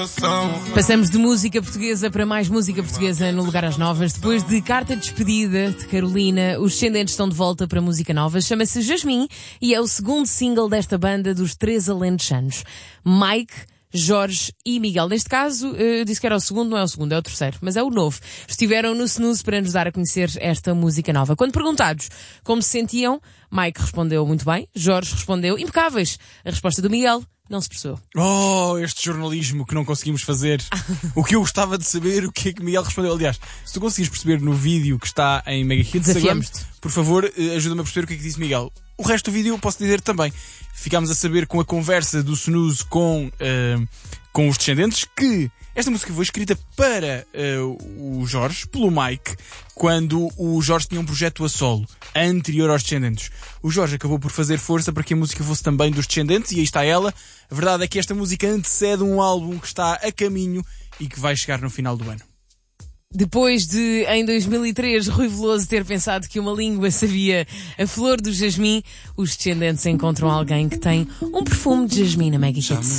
Passamos de música portuguesa para mais música portuguesa no Lugar às Novas. Depois de Carta de Despedida de Carolina, os Descendentes estão de volta para música nova. Chama-se Jasmim e é o segundo single desta banda dos 3 alentejanos. Mike, Jorge e Miguel. Neste caso, eu disse que era o segundo, não é o segundo, é o terceiro, mas é o novo. Estiveram no Snooze para nos dar a conhecer esta música nova. Quando perguntados como se sentiam, Mike respondeu muito bem, Jorge respondeu impecáveis. A resposta do Miguel não se percebeu. Oh, este jornalismo que não conseguimos fazer. O que eu gostava de saber, o que é que Miguel respondeu. Aliás, se tu conseguires perceber no vídeo que está em Mega Hits, desafiamos-te. Por favor, ajuda-me a perceber o que é que disse Miguel. O resto do vídeo eu posso dizer também. Ficámos a saber com a conversa do Snooze com os Descendentes que esta música foi escrita para o Jorge, pelo Mike, quando o Jorge tinha um projeto a solo, anterior aos Descendentes. O Jorge acabou por fazer força para que a música fosse também dos Descendentes, e aí está ela. A verdade é que esta música antecede um álbum que está a caminho e que vai chegar no final do ano. Depois de, em 2003, Rui Veloso ter pensado que uma língua sabia a flor do jasmim, os Descendentes encontram alguém que tem um perfume de jasmim na Mega Hits.